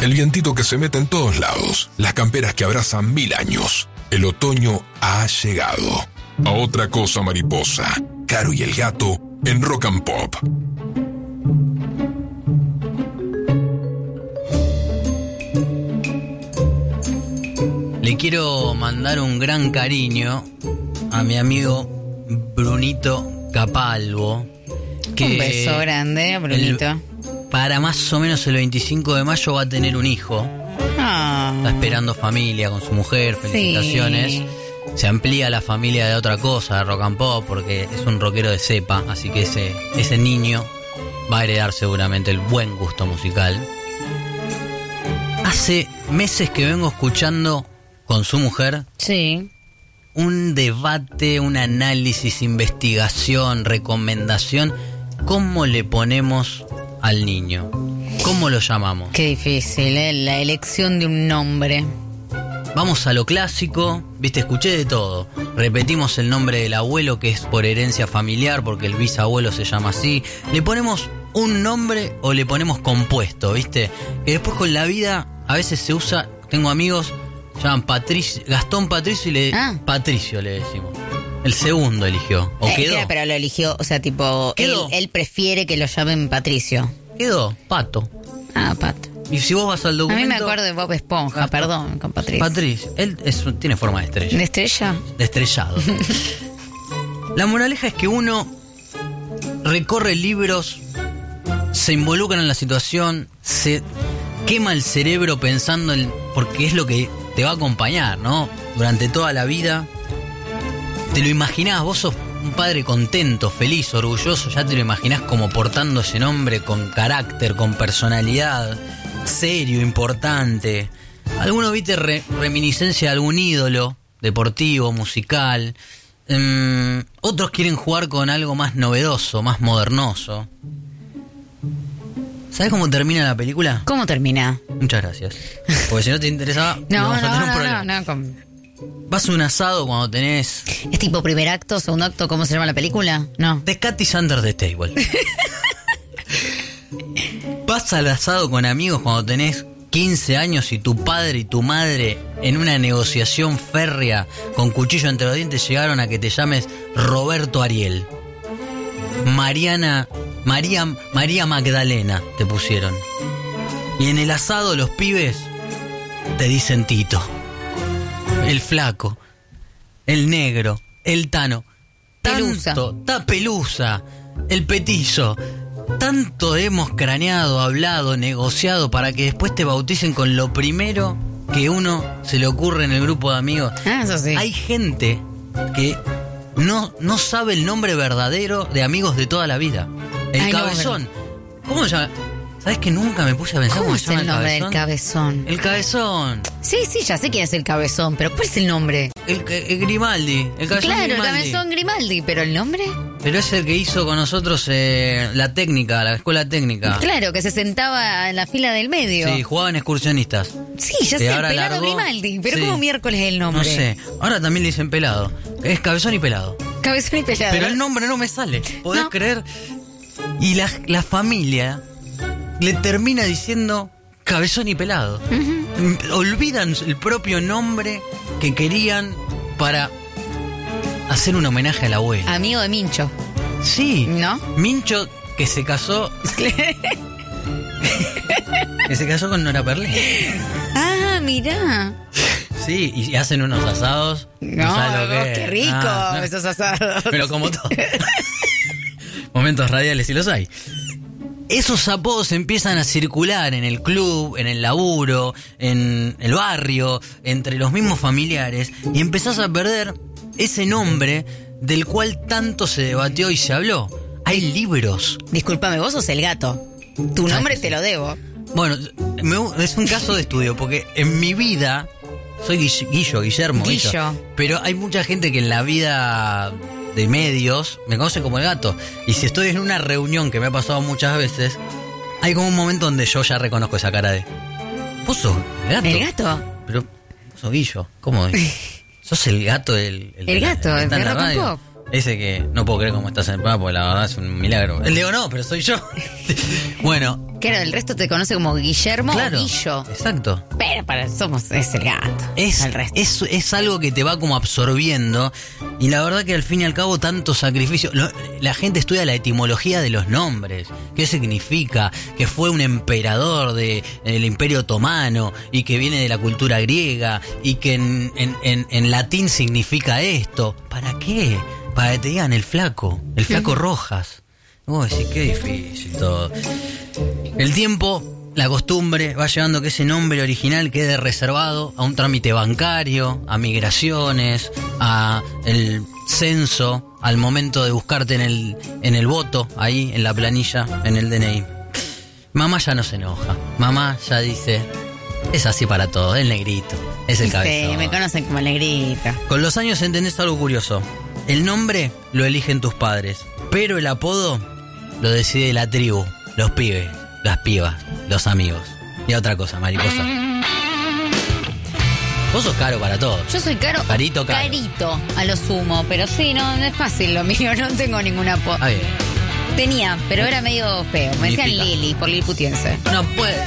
el vientito que se mete en todos lados, las camperas que abrazan 1000 años. El otoño ha llegado. A otra cosa mariposa, Caro y el gato en Rock and Pop. Le quiero mandar un gran cariño a mi amigo Brunito Capalvo. Que un beso grande, Brunito. Para más o menos el 25 de mayo va a tener un hijo. Está esperando familia con su mujer, felicitaciones. Sí. Se amplía la familia de otra cosa, de Rock and Pop, porque es un rockero de cepa, así que ese niño va a heredar seguramente el buen gusto musical. Hace meses que vengo escuchando con su mujer un debate, un análisis, investigación, recomendación. ¿Cómo le ponemos al niño? ¿Cómo lo llamamos? Qué difícil, la elección de un nombre. Vamos a lo clásico, viste, escuché de todo. Repetimos el nombre del abuelo, que es por herencia familiar, porque el bisabuelo se llama así. Le ponemos un nombre o le ponemos compuesto, viste. Que después con la vida a veces se usa, tengo amigos, llaman Gastón Patricio Patricio le decimos. El segundo eligió, o quedó. Claro, pero lo eligió, o sea, tipo, él prefiere que lo llamen Patricio. Quedó, Pato. Pato. Y si vos vas al documento... A mí me acuerdo de Bob Esponja, perdón, con Patricio. Patricio, él tiene forma de estrella. ¿De estrella? De estrellado. La moraleja es que uno recorre libros, se involucra en la situación, se quema el cerebro pensando en... porque es lo que te va a acompañar, ¿no? Durante toda la vida. Te lo imaginás, vos sos un padre contento, feliz, orgulloso, ya te lo imaginás como portando ese nombre con carácter, con personalidad, serio, importante. Alguno viste reminiscencia de algún ídolo deportivo, musical. Otros quieren jugar con algo más novedoso, más modernoso. ¿Sabes cómo termina la película? ¿Cómo termina? Muchas gracias. Porque si no te interesaba, vamos a tener un problema. Vas a un asado cuando tenés... ¿Es tipo primer acto, segundo acto? ¿Cómo se llama la película? No. The Cat is Under the Table. Vas al asado con amigos cuando tenés 15 años y tu padre y tu madre en una negociación férrea con cuchillo entre los dientes llegaron a que te llames Roberto Ariel. María Magdalena te pusieron. Y en el asado los pibes te dicen Tito. El flaco, el negro, el Tano, Pelusa, el Petizo. Tanto hemos craneado, hablado, negociado para que después te bauticen con lo primero que uno se le ocurre en el grupo de amigos. Eso sí. Hay gente que no sabe el nombre verdadero de amigos de toda la vida. El Cabezón. ¿Cómo se llama? ¿Sabes que nunca me puse a pensar cómo es el nombre del Cabezón? El Cabezón. Sí, ya sé quién es el Cabezón, pero ¿cuál es el nombre? El Grimaldi. El Cabezón claro, Grimaldi. El Cabezón Grimaldi, pero ¿el nombre? Pero es el que hizo con nosotros la técnica, la escuela técnica. Claro, que se sentaba en la fila del medio. Sí, jugaban excursionistas. Sí, ya sé, Pelado Grimaldi. Pero ¿cómo miércoles es el nombre? No sé. Ahora también le dicen Pelado. Es Cabezón y Pelado. Cabezón y Pelado. Pero el nombre no me sale. ¿Podés creer? Y la familia le termina diciendo Cabezón y Pelado. Olvidan el propio nombre que querían para hacer un homenaje al abuelo. Amigo de Mincho. Sí. ¿No? Mincho, que se casó... que se casó con Nora Perlé. Ah, mirá. Sí, y hacen unos asados. No, qué rico esos asados. Pero como todo. Momentos radiales, si los hay. Esos apodos empiezan a circular en el club, en el laburo, en el barrio, entre los mismos familiares, y empezás a perder ese nombre del cual tanto se debatió y se habló. Hay libros. Discúlpame, vos sos el gato. Tu nombre te lo debo. Bueno, es un caso de estudio, porque en mi vida soy Guillermo. Pero hay mucha gente que en la vida de medios me conocen como el gato. Y si estoy en una reunión, que me ha pasado muchas veces, hay como un momento donde yo ya reconozco esa cara de... ¿Vos sos el gato? ¿El gato? Pero vos sos Guillo. ¿Cómo? ¿Sos el gato del el gato, de Rock and Pop. Ese que no puedo creer cómo estás en el programa, porque la verdad es un milagro. El Leo no, pero soy yo. Bueno. Claro, el resto te conoce como Guillermo o Guillo. Exacto. Pero es el gato. El resto. Es algo que te va como absorbiendo. Y la verdad que al fin y al cabo tanto sacrificio. La gente estudia la etimología de los nombres. ¿Qué significa? Que fue un emperador del Imperio Otomano y que viene de la cultura griega y que en latín significa esto. ¿Para qué? Para que te digan el flaco Rojas. Vos decís, qué difícil todo. El tiempo, la costumbre, va llevando que ese nombre original quede reservado a un trámite bancario, a migraciones, a el censo, al momento de buscarte en el voto, ahí en la planilla, en el DNI. Mamá ya no se enoja. Mamá ya dice, es así para todo, el negrito, es el cabezón. Sí, me conocen como el negrito. Con los años entendés algo curioso. El nombre lo eligen tus padres, pero el apodo lo decide la tribu, los pibes, las pibas, los amigos. Y otra cosa, mariposa. Vos sos caro para todo. Yo soy caro. Carito, caro. Carito, a lo sumo. Pero sí, no es fácil lo mío. No tengo ningún apodo. Ah, bien. Tenía, pero era medio feo. Me decían Lili, por liliputiense. No puede.